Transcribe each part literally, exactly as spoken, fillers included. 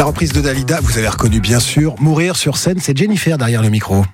La reprise de Dalida, vous avez reconnu bien sûr. Mourir sur scène, c'est Jennifer derrière le micro.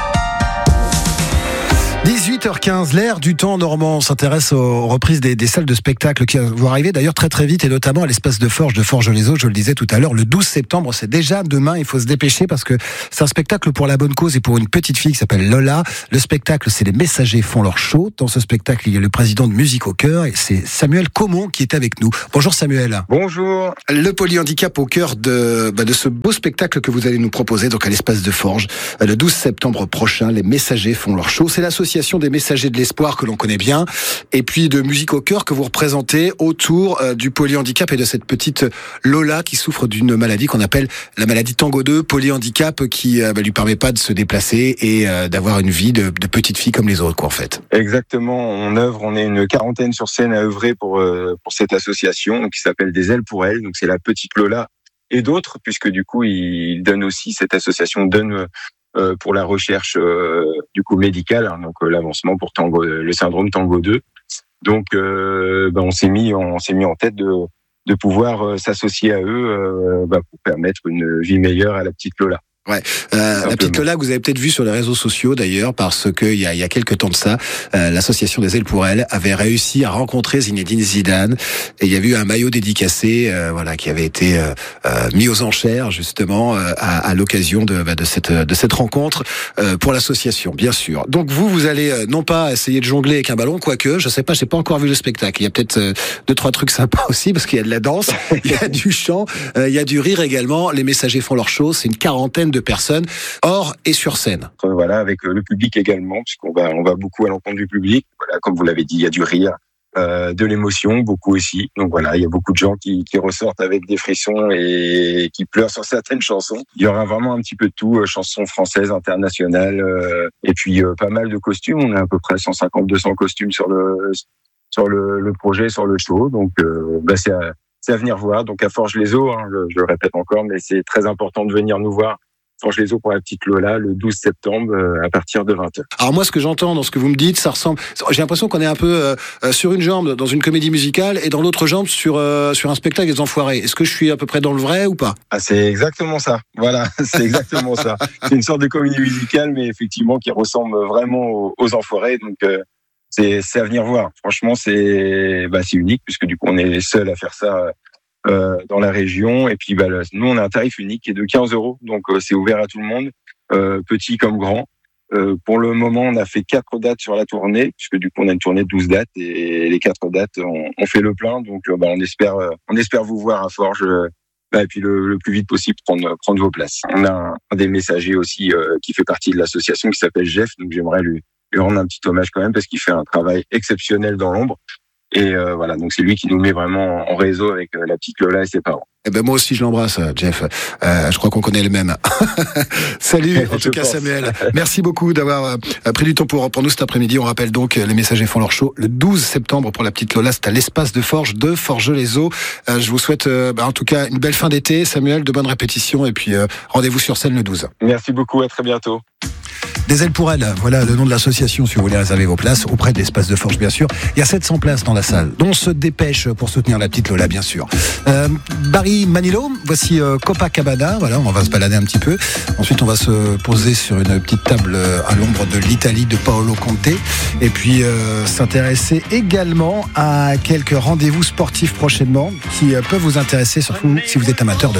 dix-huit heures quinze, l'air du temps normand. On s'intéresse aux reprises des, des salles de spectacle qui vont arriver d'ailleurs très très vite, et notamment à l'espace de Forges de Forges-les-Eaux. Je le disais tout à l'heure, le douze septembre, c'est déjà demain. Il faut se dépêcher parce que c'est un spectacle pour la bonne cause et pour une petite fille qui s'appelle Lola. Le spectacle, c'est Les Messagers font leur show. Dans ce spectacle, il y a le président de Musique au cœur et c'est Samuel Caumont qui est avec nous. Bonjour Samuel. Bonjour. Le polyhandicap au cœur de, bah, de ce beau spectacle que vous allez nous proposer donc à l'espace de Forges le douze septembre prochain. Les Messagers font leur show. C'est l'association des Messagers de l'Espoir que l'on connaît bien, et puis de Musique au cœur que vous représentez autour euh, du polyhandicap et de cette petite Lola qui souffre d'une maladie qu'on appelle la maladie Tango deux, polyhandicap qui euh, bah, lui permet pas de se déplacer et euh, d'avoir une vie de, de petite fille comme les autres, quoi, en fait. Exactement, on œuvre, on est une quarantaine sur scène à œuvrer pour euh, pour cette association qui s'appelle Des ailes pour elle. Donc c'est la petite Lola et d'autres, puisque du coup il donne aussi, cette association donne Euh, pour la recherche euh, du coup médicale, hein, donc euh, l'avancement pour Tango, le syndrome Tango deux. Donc, euh, ben, on s'est mis, on s'est mis en tête de de pouvoir euh, s'associer à eux euh, ben, pour permettre une vie meilleure à la petite Lola. Ouais, euh, la petite Lola que vous avez peut-être vu sur les réseaux sociaux d'ailleurs, parce que il y a, il y a quelques temps de ça, euh, l'association des ailes pour elle avait réussi à rencontrer Zinedine Zidane et il y avait eu un maillot dédicacé, euh, voilà, qui avait été euh, euh, mis aux enchères justement euh, à, à l'occasion de, bah, de cette de cette rencontre euh, pour l'association, bien sûr. Donc vous, vous allez euh, non pas essayer de jongler avec un ballon, quoique, je sais pas, j'ai pas encore vu le spectacle. Il y a peut-être euh, deux trois trucs sympas aussi parce qu'il y a de la danse, il y a du chant, euh, il y a du rire également. Les Messagers font leur show, c'est une quarantaine de personnes hors et sur scène. Voilà, avec le public également, puisqu'on va on va beaucoup à l'encontre du public. Voilà, comme vous l'avez dit, il y a du rire, euh, de l'émotion, beaucoup aussi. Donc voilà, il y a beaucoup de gens qui qui ressortent avec des frissons et qui pleurent sur certaines chansons. Il y aura vraiment un petit peu de tout, euh, chansons françaises, internationales, euh, et puis euh, pas mal de costumes. On a à peu près cent cinquante deux cents costumes sur le sur le, le projet, sur le show. Donc euh, bah c'est à, c'est à venir voir. Donc à Forges-les-Eaux, hein, je, je le répète encore, mais c'est très important de venir nous voir. Forges-les-Eaux pour la petite Lola le douze septembre euh, à partir de vingt heures. Alors moi, ce que j'entends dans ce que vous me dites, ça ressemble. J'ai l'impression qu'on est un peu euh, sur une jambe dans une comédie musicale et dans l'autre jambe sur euh, sur un spectacle des Enfoirés. Est-ce que je suis à peu près dans le vrai ou pas? Ah, c'est exactement ça. Voilà, c'est exactement ça. C'est une sorte de comédie musicale, mais effectivement qui ressemble vraiment aux, aux Enfoirés. Donc euh, c'est c'est à venir voir. Franchement, c'est bah c'est unique puisque du coup on est les seuls à faire ça. Euh, dans la région, et puis bah, nous on a un tarif unique qui est de quinze euros, donc euh, c'est ouvert à tout le monde, euh, petit comme grand. Euh, pour le moment on a fait quatre dates sur la tournée, puisque du coup on a une tournée de douze dates, et les quatre dates on, on fait le plein, donc euh, bah, on espère euh, on espère vous voir à Forges, euh, bah, et puis le, le plus vite possible prendre prendre vos places. On a un, un des messagers aussi euh, qui fait partie de l'association qui s'appelle Jeff, donc j'aimerais lui, lui rendre un petit hommage quand même parce qu'il fait un travail exceptionnel dans l'ombre. Et euh, voilà, donc c'est lui qui nous met vraiment en réseau avec euh, la petite Lola et ses parents. Eh ben moi aussi je l'embrasse, Jeff. Euh, je crois qu'on connaît le même. Salut, en tout cas pense. Samuel. Merci beaucoup d'avoir euh, pris du temps pour pour nous cet après-midi. On rappelle donc les Messagers font leur show le douze septembre pour la petite Lola. C'est à l'espace de Forges de Forges-les-Eaux. Euh, je vous souhaite euh, bah, en tout cas une belle fin d'été, Samuel, de bonnes répétitions et puis euh, rendez-vous sur scène le douze. Merci beaucoup, à très bientôt. Des ailes pour elle, voilà le nom de l'association si vous voulez réserver vos places auprès de l'espace de Forges bien sûr. Il y a sept cents places dans la salle, dont on se dépêche pour soutenir la petite Lola bien sûr. Euh, Barry Manilow, voici euh, Copacabana, voilà, on va se balader un petit peu. Ensuite on va se poser sur une petite table à l'ombre de l'Italie de Paolo Conte et puis euh, s'intéresser également à quelques rendez-vous sportifs prochainement qui euh, peuvent vous intéresser surtout si vous êtes amateur de